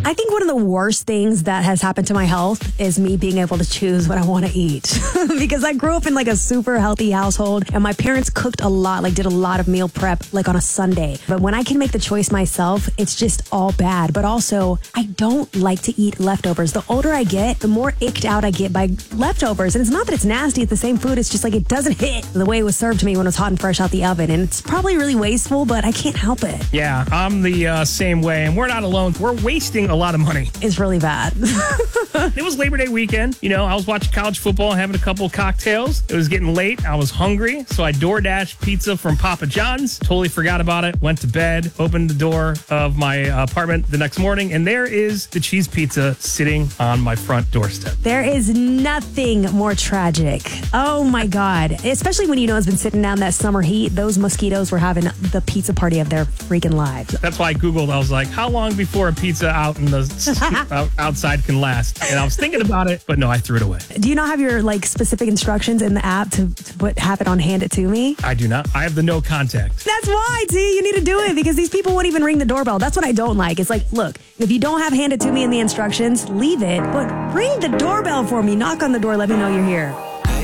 I think one of the worst things that has happened to my health is me being able to choose what I want to eat. Because I grew up in like a super healthy household and my parents cooked a lot, like did a lot of meal prep like on a Sunday. But when I can make the choice myself, it's just all bad. But also, I don't like to eat leftovers. The older I get, the more icked out I get by leftovers. And it's not that it's nasty, it's the same food. It's just like it doesn't hit the way it was served to me when it was hot and fresh out the oven. And it's probably really wasteful, but I can't help it. Yeah, I'm the same way. And we're not alone. We're wasting a lot of money. It's really bad. It was Labor Day weekend. You know, I was watching college football, having a couple of cocktails. It was getting late. I was hungry. So I DoorDashed pizza from Papa John's. Totally forgot about it. Went to bed, opened the door of my apartment the next morning, and there is the cheese pizza sitting on my front doorstep. There is nothing more tragic. Oh my God. Especially when you know it's been sitting down that summer heat. Those mosquitoes were having the pizza party of their freaking lives. That's why I Googled. I was like, how long before a pizza out in the outside can last? And I was thinking about it, but no, I threw it away. Do you not have your like specific instructions in the app to have it on Hand It To Me? I do not. I have the no contact. That's why, T. You need to do it because these people won't even ring the doorbell. That's what I don't like. It's like, look, if you don't have Hand It To Me in the instructions, leave it, but ring the doorbell for me. Knock on the door. Let me know you're here.